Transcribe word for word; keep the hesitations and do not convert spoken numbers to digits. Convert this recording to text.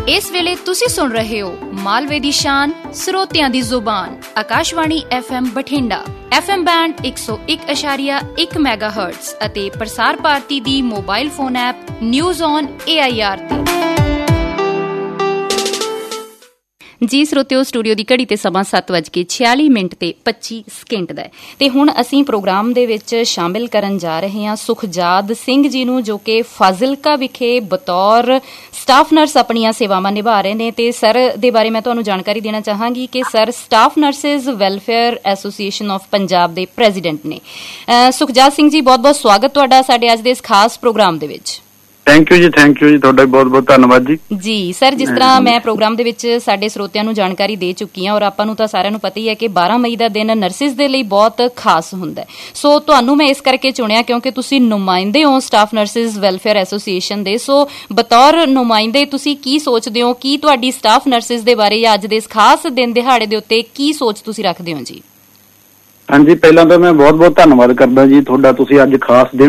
ਇਸ ਵੇਲੇ ਤੁਸੀਂ ਸੁਣ ਰਹੇ ਹੋ ਮਾਲਵੇ ਦੀ ਸ਼ਾਨ, ਸਰੋਤਿਆਂ ਦੀ ਜ਼ੁਬਾਨ, Akashvani F M Bathinda, F M band ਇੱਕ ਸੌ ਇੱਕ ਇਸ਼ਾਰੀਆ ਇੱਕ ਮੈਗਾਹਰਟਜ਼ ਅਤੇ ਪ੍ਰਸਾਰ ਭਾਰਤੀ ਦੀ mobile phone app news on A I R ਤੇ। ਜੀ ਸਰੋਤਿਓ, ਸਟੂਡੀਓ ਦੀ ਘੜੀ ਤੇ ਸਮਾਂ ਸੱਤ ਵੱਜ ਕੇ ਛਿਆਲੀ ਮਿੰਟ ਤੇ ਪੱਚੀ ਸਕਿੰਟ ਦਾ ਹੈ ਤੇ ਹੁਣ ਅਸੀਂ ਪ੍ਰੋਗਰਾਮ ਦੇ ਵਿੱਚ ਸ਼ਾਮਿਲ ਕਰਨ ਜਾ ਰਹੇ ਹਾਂ ਸੁਖਜਾਦ ਸਿੰਘ ਜੀ ਨੂੰ, ਜੋ ਕਿ ਫਾਜ਼ਿਲਕਾ ਵਿਖੇ ਬਤੌਰ ਸਟਾਫ ਨਰਸ ਆਪਣੀਆਂ ਸੇਵਾਵਾਂ ਨਿਭਾ ਰਹੇ ਨੇ। ਤੇ ਸਰ ਦੇ ਬਾਰੇ ਮੈਂ ਤੁਹਾਨੂੰ ਜਾਣਕਾਰੀ ਦੇਣਾ ਚਾਹਾਂਗੀ ਕਿ sir staff ਨਰਸਿਜ਼ welfare association of Punjab ਦੇ ਪ੍ਰੈਜ਼ੀਡੈਂਟ ਨੇ। ਸੁਖਜਾਦ ਸਿੰਘ ਜੀ, ਬਹੁਤ ਬਹੁਤ ਸਵਾਗਤ ਤੁਹਾਡਾ ਸਾਡੇ ਅੱਜ ਦੇ ਇਸ ਖਾਸ ਪ੍ਰੋਗਰਾਮ ਦੇ ਵਿੱਚ। ਥੈਂਕ ਯੂ ਜੀ, ਥੈਂਕ ਯੂ ਜੀ, ਤੁਹਾਡਾ ਬਹੁਤ ਬਹੁਤ ਧੰਨਵਾਦ ਜੀ। ਜੀ ਸਰ, ਜਿਸ ਤਰ੍ਹਾਂ ਮੈਂ ਪ੍ਰੋਗਰਾਮ ਦੇ ਵਿੱਚ ਸਾਡੇ ਸਰੋਤਿਆਂ ਨੂੰ ਜਾਣਕਾਰੀ ਦੇ ਚੁੱਕੀ ਹਾਂ ਔਰ ਆਪਾਂ ਨੂੰ ਤਾਂ ਸਾਰਿਆਂ ਨੂੰ ਪਤਾ ਹੀ ਹੈ ਕਿ ਬਾਰਾਂ ਮਈ ਦਾ ਦਿਨ ਨਰਸਿਸ ਦੇ ਲਈ ਬਹੁਤ ਖਾਸ ਹੁੰਦਾ ਹੈ। ਸੋ ਤੁਹਾਨੂੰ ਮੈਂ ਇਸ ਕਰਕੇ ਚੁਣਿਆ ਕਿਉਂਕਿ ਤੁਸੀਂ ਨੁਮਾਇੰਦੇ ਹੋ ਸਟਾਫ ਨਰਸਿਸ ਵੈਲਫੇਅਰ ਐਸੋਸੀਏਸ਼ਨ ਦੇ। ਸੋ ਬਤੌਰ ਨੁਮਾਇੰਦੇ ਤੁਸੀਂ ਕੀ ਸੋਚਦੇ ਹੋ, ਕੀ ਤੁਹਾਡੀ ਸਟਾਫ ਨਰਸਿਸ ਦੇ ਬਾਰੇ ਜਾਂ ਅੱਜ ਦੇ ਇਸ ਖਾਸ ਦਿਨ ਦਿਹਾੜੇ ਦੇ ਉੱਤੇ ਕੀ ਸੋਚ ਤੁਸੀਂ ਰੱਖਦੇ ਹੋ ਜੀ? ਹਾਂਜੀ, ਪਹਿਲਾਂ ਤਾਂ ਮੈਂ ਬਹੁਤ ਬਹੁਤ ਧੰਨਵਾਦ ਕਰਦਾ ਜੀ ਤੁਹਾਡਾ, ਤੁਸੀਂ ਅੱਜ ਖਾਸ ਦਿਨ